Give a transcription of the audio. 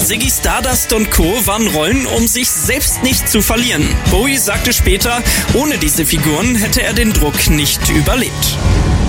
Ziggy Stardust und Co. waren Rollen, um sich selbst nicht zu verlieren. Bowie sagte später, ohne diese Figuren hätte er den Druck nicht überlebt.